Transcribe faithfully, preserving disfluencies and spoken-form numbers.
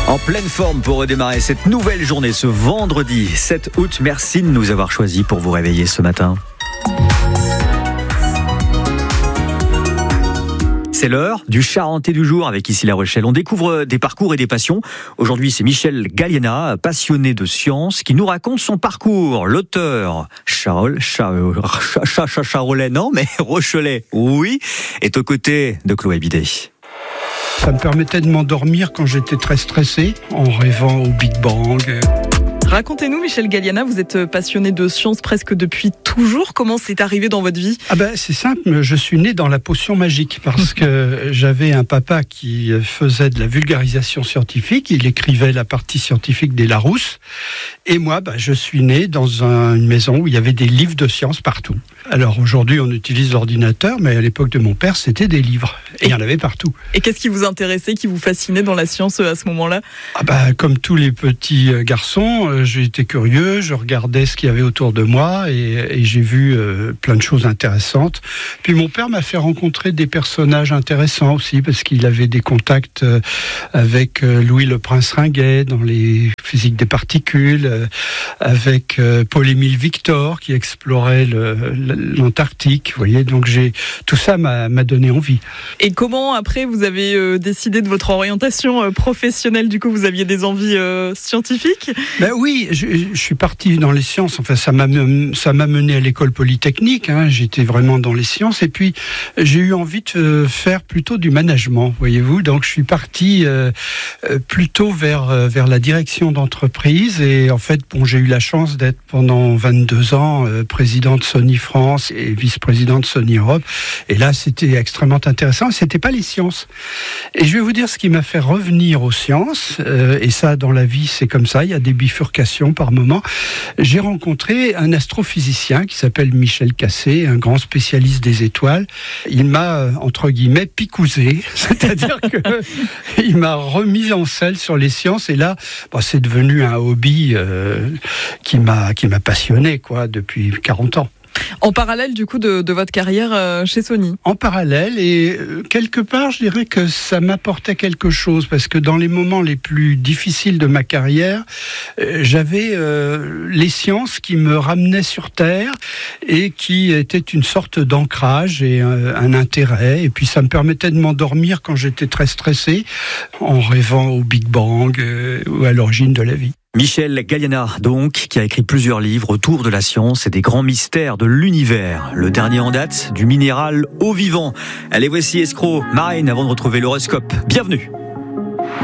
En pleine forme pour redémarrer cette nouvelle journée ce vendredi sept août. Merci de nous avoir choisis pour vous réveiller ce matin. C'est l'heure du Charentais du jour avec Ici La Rochelle. On découvre des parcours et des passions. Aujourd'hui, c'est Michel Galliena, passionné de sciences, qui nous raconte son parcours. L'auteur Charol, Charol, Charolais, non, mais Rochelet, oui, est aux côtés de Chloé Bidet. Ça me permettait de m'endormir quand j'étais très stressé, en rêvant au Big Bang. Racontez-nous, Michel Galliena, vous êtes passionné de sciences presque depuis toujours. Comment c'est arrivé dans votre vie ? Ah ben, c'est simple, je suis né dans la potion magique parce que j'avais un papa qui faisait de la vulgarisation scientifique, il écrivait la partie scientifique des Larousse, et moi, ben, je suis né dans un, une maison où il y avait des livres de sciences partout. Alors aujourd'hui, on utilise l'ordinateur, mais à l'époque de mon père, c'était des livres, et il y en avait partout. Et qu'est-ce qui vous intéressait, qui vous fascinait dans la science à ce moment-là ? Ah ben, comme tous les petits garçons, j'étais curieux, je regardais ce qu'il y avait autour de moi et, et j'ai vu euh, plein de choses intéressantes. Puis mon père m'a fait rencontrer des personnages intéressants aussi parce qu'il avait des contacts euh, avec euh, Louis le Prince Ringuet dans les physiques des particules, euh, avec euh, Paul-Émile Victor qui explorait le, l'Antarctique. Vous voyez, donc j'ai tout ça m'a, m'a donné envie. Et comment après vous avez euh, décidé de votre orientation euh, professionnelle ? Du coup, vous aviez des envies euh, scientifiques ? Ben oui, je, je suis parti dans les sciences. Enfin, ça m'a ça m'a mené à l'école polytechnique. Hein, j'étais vraiment dans les sciences. Et puis, j'ai eu envie de faire plutôt du management, voyez-vous. Donc, je suis parti euh, plutôt vers euh, vers la direction d'entreprise. Et en fait, bon, j'ai eu la chance d'être pendant vingt-deux ans euh, président de Sony France et vice-président de Sony Europe. Et là, c'était extrêmement intéressant. C'était pas les sciences. Et je vais vous dire ce qui m'a fait revenir aux sciences. Euh, et ça, dans la vie, c'est comme ça. Il y a des bifurcations par moment. J'ai rencontré un astrophysicien qui s'appelle Michel Cassé, un grand spécialiste des étoiles. Il m'a, entre guillemets, picousé, c'est-à-dire que il m'a remis en selle sur les sciences et là, bah, c'est devenu un hobby euh, qui m'a qui m'a passionné quoi depuis quarante ans. En parallèle du coup de, de votre carrière euh, chez Sony. En parallèle et euh, quelque part je dirais que ça m'apportait quelque chose parce que dans les moments les plus difficiles de ma carrière euh, j'avais euh, les sciences qui me ramenaient sur terre et qui étaient une sorte d'ancrage et euh, un intérêt et puis ça me permettait de m'endormir quand j'étais très stressé en rêvant au Big Bang euh, ou à l'origine de la vie. Michel Galliena, donc, qui a écrit plusieurs livres autour de la science et des grands mystères de l'univers. Le dernier en date, du minéral au vivant. Allez, voici Escroc, Marine, avant de retrouver l'horoscope. Bienvenue.